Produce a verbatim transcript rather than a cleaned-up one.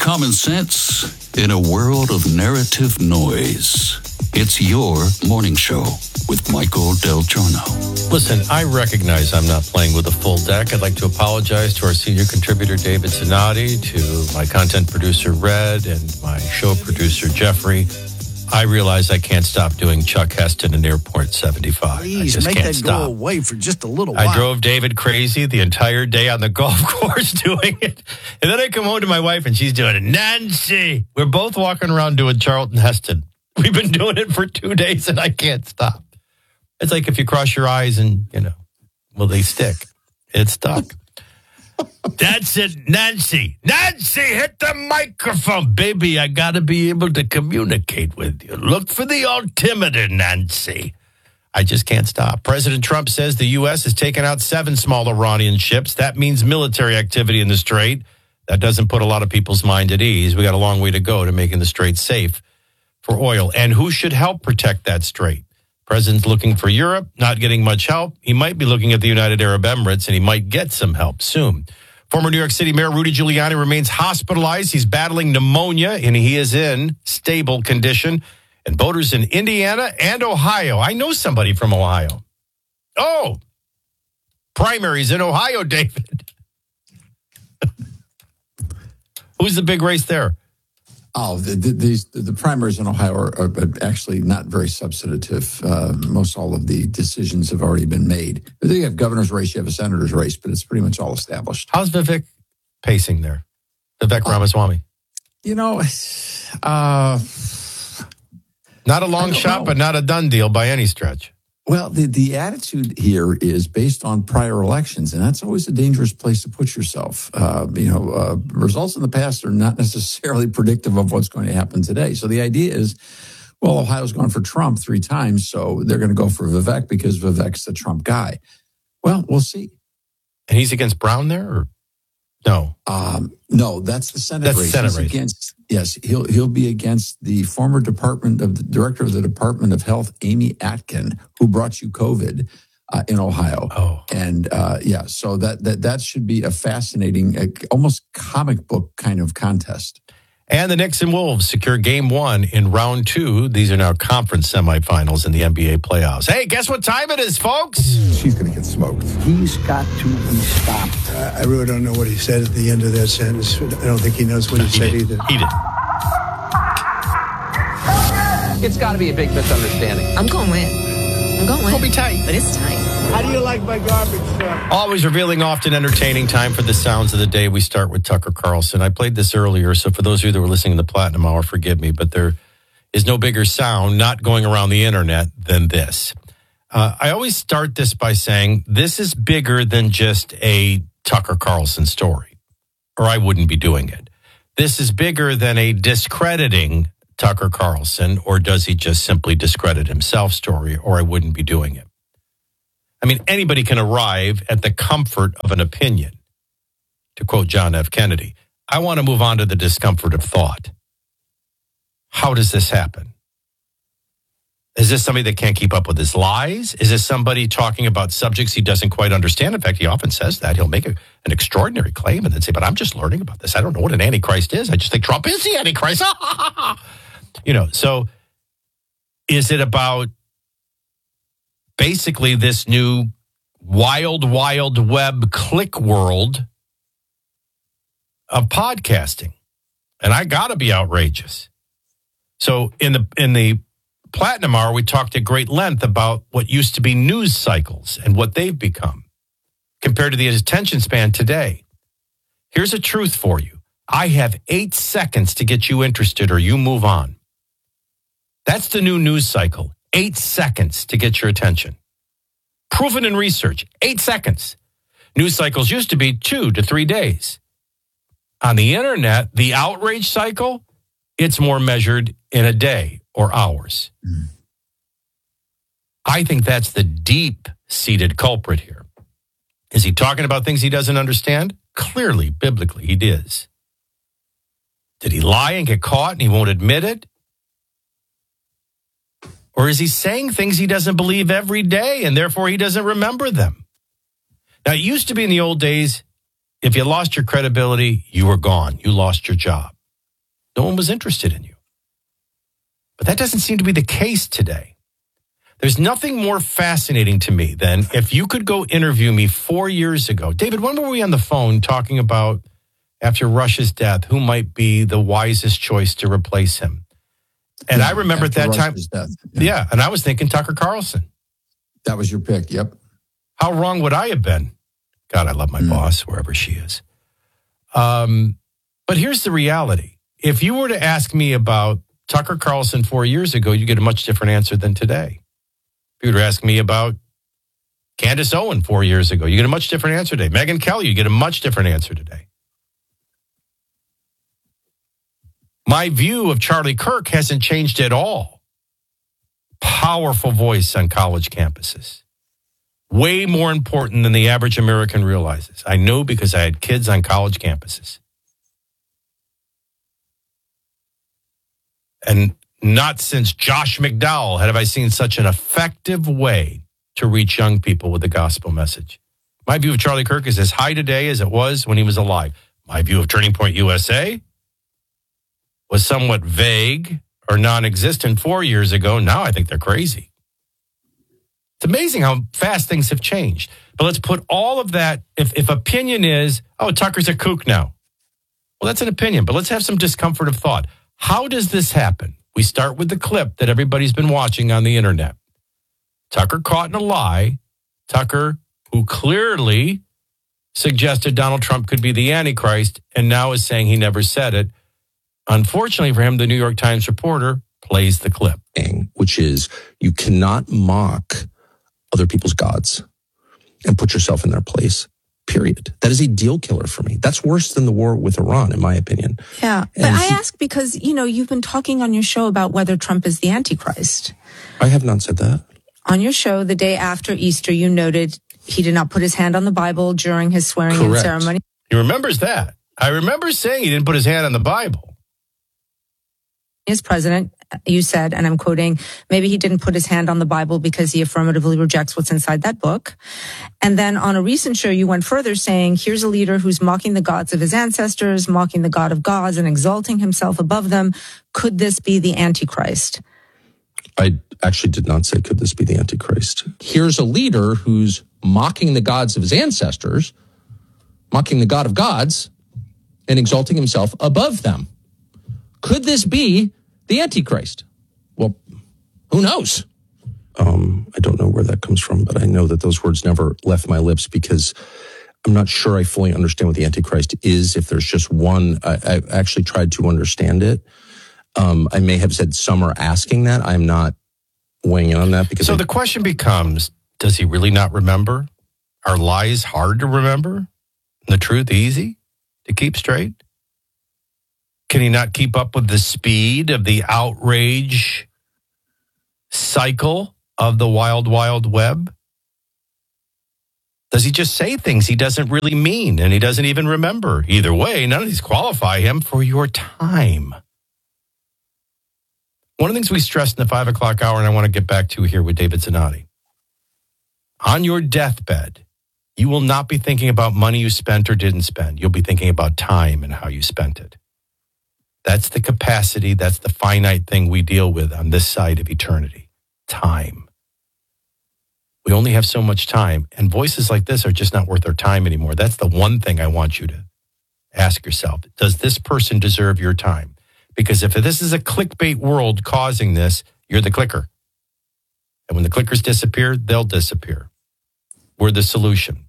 common sense in a world of narrative noise. It's your morning show with Michael Del Giorno. Listen, I recognize I'm not playing with a full deck. I'd like to apologize to our senior contributor, David Zanotti, to my content producer, Red, and my show producer, Jeffrey. I realize I can't stop doing Chuck Heston in Airport seventy-five. Please, I just make can't that stop. go away for just a little while. I drove David crazy the entire day on the golf course doing it. And then I come home to my wife and she's doing it. Nancy! We're both walking around doing Charlton Heston. We've been doing it for two days and I can't stop. It's like if you cross your eyes and, you know, will they stick? It's stuck. That's it, Nancy. Nancy, hit the microphone. Baby, I got to be able to communicate with you. Look for the altimeter, Nancy. I just can't stop. President Trump says the U S has taken out seven small Iranian ships. That means military activity in the Strait. That doesn't put a lot of people's mind at ease. We got a long way to go to making the Strait safe for oil. And who should help protect that Strait? President's looking for Europe, not getting much help. He might be looking at the United Arab Emirates, and he might get some help soon. Former New York City Mayor Rudy Giuliani remains hospitalized. He's battling pneumonia, and he is in stable condition. And voters in Indiana and Ohio. I know somebody from Ohio. Oh, primaries in Ohio, David. Who's the big race there? Oh, the, the, these, the primaries in Ohio are, are actually not very substantive. Uh, most all of the decisions have already been made. But you have governor's race, you have a senator's race, but it's pretty much all established. How's Vivek pacing there? Vivek uh, Ramaswamy. You know, uh, not a long shot, know. but not a done deal by any stretch. Well, the, the attitude here is based on prior elections, and that's always a dangerous place to put yourself. Uh, you know, uh, results in the past are not necessarily predictive of what's going to happen today. So the idea is, well, Ohio's gone for Trump three times, so they're going to go for Vivek because Vivek's the Trump guy. Well, we'll see. And he's against Brown there, or no? Um, no, that's the Senate that's race. The Senate he's race. Against, yes, he'll he'll be against the former Department of the Director of the Department of Health, Amy Atkin, who brought you COVID uh, in Ohio. Oh, and uh, yeah, so that that that should be a fascinating, uh, almost comic book kind of contest. And the Knicks and Wolves secure game one in round two. These are now conference semifinals in the N B A playoffs. Hey, guess what time it is, folks? She's going to get smoked. He's got to be stopped. Uh, I really don't know what he said at the end of that sentence. I don't think he knows what he, he said did. either. He did. It's got to be a big misunderstanding. I'm going to win. I'm going to win. It'll be tight. But it's tight. How do you like my garbage truck? Always revealing, often entertaining. Time for the sounds of the day. We start with Tucker Carlson. I played this earlier, so for those of you that were listening to the Platinum Hour, forgive me, but there is no bigger sound not going around the internet than this. Uh, I always start this by saying this is bigger than just a Tucker Carlson story, or I wouldn't be doing it. This is bigger than a discrediting Tucker Carlson, or does he just simply discredit himself story, or I wouldn't be doing it. I mean, anybody can arrive at the comfort of an opinion. To quote John F. Kennedy, I want to move on to the discomfort of thought. How does this happen? Is this somebody that can't keep up with his lies? Is this somebody talking about subjects he doesn't quite understand? In fact, he often says that. He'll make a, an extraordinary claim and then say, but I'm just learning about this. I don't know what an Antichrist is. I just think Trump is the Antichrist. You know, so is it about basically this new wild, wild web click world of podcasting? And I got to be outrageous. So in the in the Platinum Hour, we talked at great length about what used to be news cycles and what they've become compared to the attention span today. Here's a truth for you. I have eight seconds to get you interested or you move on. That's the new news cycle. Eight seconds to get your attention. Proven in research, eight seconds. News cycles used to be two to three days. On the internet, the outrage cycle, it's more measured in a day or hours. Mm. I think that's the deep-seated culprit here. Is he talking about things he doesn't understand? Clearly, biblically, he is. Did he lie and get caught and he won't admit it? Or is he saying things he doesn't believe every day and therefore he doesn't remember them? Now, it used to be in the old days, if you lost your credibility, you were gone. You lost your job. No one was interested in you. But that doesn't seem to be the case today. There's nothing more fascinating to me than if you could go interview me four years ago. David, when were we on the phone talking about, after Rush's death, who might be the wisest choice to replace him? And yeah, I remember at that time, death, yeah. yeah, and I was thinking Tucker Carlson. That was your pick, yep. How wrong would I have been? God, I love my mm. boss, wherever she is. Um, but here's the reality. If you were to ask me about Tucker Carlson four years ago, you get a much different answer than today. If you were to ask me about Candace Owen four years ago, you get a much different answer today. Megyn Kelly, you get a much different answer today. My view of Charlie Kirk hasn't changed at all. Powerful voice on college campuses. Way more important than the average American realizes. I know because I had kids on college campuses. And not since Josh McDowell have I seen such an effective way to reach young people with the gospel message. My view of Charlie Kirk is as high today as it was when he was alive. My view of Turning Point U S A was somewhat vague or non-existent four years ago. Now I think they're crazy. It's amazing how fast things have changed. But let's put all of that, if, if opinion is, oh, Tucker's a kook now. Well, that's an opinion, but let's have some discomfort of thought. How does this happen? We start with the clip that everybody's been watching on the internet. Tucker caught in a lie. Tucker, who clearly suggested Donald Trump could be the Antichrist and now is saying he never said it. Unfortunately for him, the New York Times reporter plays the clip. Which is, you cannot mock other people's gods and put yourself in their place, period. That is a deal killer for me. That's worse than the war with Iran, in my opinion. Yeah, but and I he, ask because, you know, you've been talking on your show about whether Trump is the Antichrist. I have not said that. On your show, the day after Easter, you noted he did not put his hand on the Bible during his swearing-in Correct. ceremony. He remembers that. I remember saying he didn't put his hand on the Bible. As president, you said, and I'm quoting, maybe he didn't put his hand on the Bible because he affirmatively rejects what's inside that book. And then on a recent show, you went further saying, here's a leader who's mocking the gods of his ancestors, mocking the God of gods and exalting himself above them. Could this be the Antichrist? I actually did not say, could this be the Antichrist? Here's a leader who's mocking the gods of his ancestors, mocking the God of gods, and exalting himself above them. Could this be the Antichrist? Well, who knows? Um, I don't know where that comes from, but I know that those words never left my lips because I'm not sure I fully understand what the Antichrist is. If there's just one, I, I've actually tried to understand it. Um, I may have said some are asking that. I'm not weighing in on that because. So I, the question becomes, does he really not remember? Are lies hard to remember? The truth easy to keep straight? Can he not keep up with the speed of the outrage cycle of the wild, wild web? Does he just say things he doesn't really mean and he doesn't even remember? Either way, none of these qualify him for your time. One of the things we stressed in the five o'clock hour, and I want to get back to here with David Zanotti. On your deathbed, you will not be thinking about money you spent or didn't spend. You'll be thinking about time and how you spent it. That's the capacity, that's the finite thing we deal with on this side of eternity. Time. We only have so much time, and voices like this are just not worth our time anymore. That's the one thing I want you to ask yourself. Does this person deserve your time? Because if this is a clickbait world causing this, you're the clicker. And when the clickers disappear, they'll disappear. We're the solution.